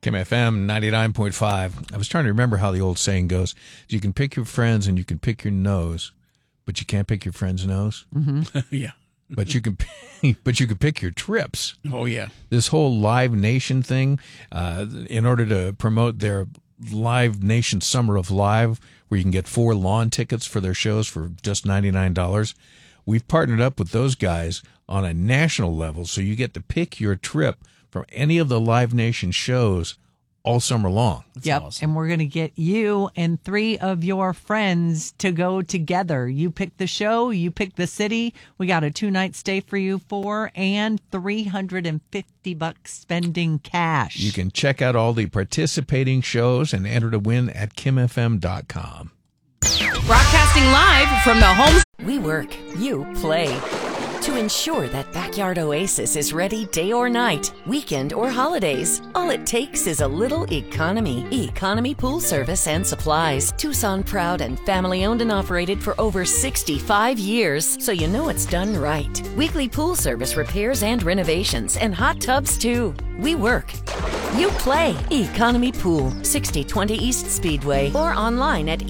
Kim FM 99.5. I was trying to remember how the old saying goes. You can pick your friends and you can pick your nose, but you can't pick your friend's nose. Mm-hmm. Yeah. But you can pick your trips. Oh, yeah. This whole Live Nation thing, in order to promote their Live Nation Summer of Live, where you can get 4 lawn tickets for their shows for just $99, we've partnered up with those guys on a national level, so you get to pick your trip from any of the Live Nation shows all summer long. That's awesome. And we're going to get you and 3 of your friends to go together. You pick the show, you pick the city. We got a 2-night stay for you and $350 spending cash. You can check out all the participating shows and enter to win at kimfm.com. Broadcasting live from the home. We work, you play. To ensure that Backyard Oasis is ready day or night, weekend or holidays, all it takes is a little economy. Economy Pool Service and Supplies. Tucson proud and family owned and operated for over 65 years, so you know it's done right. Weekly pool service repairs and renovations, and hot tubs too. We work. You play. Economy Pool, 6020 East Speedway, or online at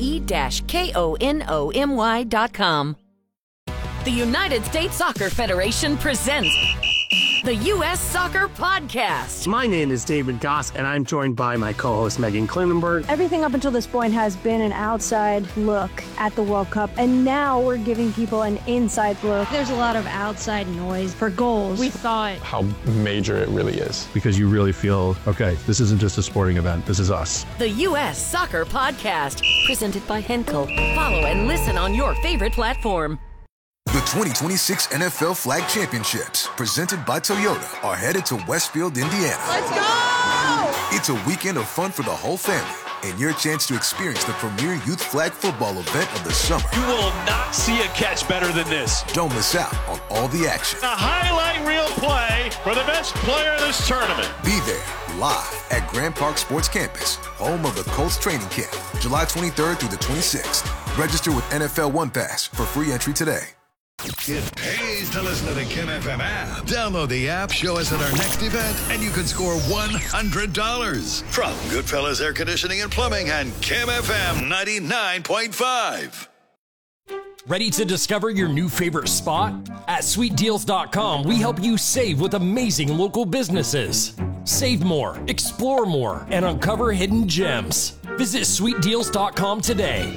e-konomy.com. The United States Soccer Federation presents the U.S. Soccer Podcast. My name is David Goss, and I'm joined by my co-host Megan Klinenberg. Everything up until this point has been an outside look at the World Cup, and now we're giving people an inside look. There's a lot of outside noise for goals. We thought how major it really is. Because you really feel, okay, this isn't just a sporting event, this is us. The U.S. Soccer Podcast, presented by Henkel. Follow and listen on your favorite platform. The 2026 NFL Flag Championships, presented by Toyota, are headed to Westfield, Indiana. Let's go! It's a weekend of fun for the whole family and your chance to experience the premier youth flag football event of the summer. You will not see a catch better than this. Don't miss out on all the action. A highlight reel play for the best player of this tournament. Be there live at Grand Park Sports Campus, home of the Colts training camp, July 23rd through the 26th. Register with NFL One Pass for free entry today. It pays to listen to the Kim FM app. Download the app, show us at our next event, and you can score $100. From Goodfellas Air Conditioning and Plumbing and Kim FM 99.5. Ready to discover your new favorite spot? At SweetDeals.com, we help you save with amazing local businesses. Save more, explore more, and uncover hidden gems. Visit SweetDeals.com today.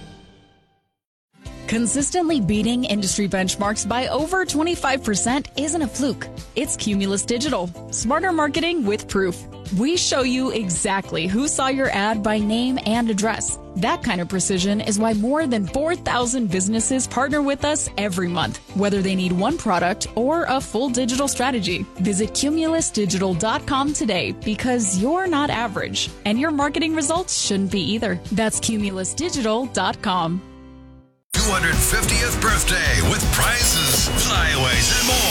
Consistently beating industry benchmarks by over 25% isn't a fluke. It's Cumulus Digital. Smarter marketing with proof. We show you exactly who saw your ad by name and address. That kind of precision is why more than 4,000 businesses partner with us every month, whether they need one product or a full digital strategy. Visit CumulusDigital.com today because you're not average, and your marketing results shouldn't be either. That's CumulusDigital.com. 250th birthday with prizes, flyaways, and more.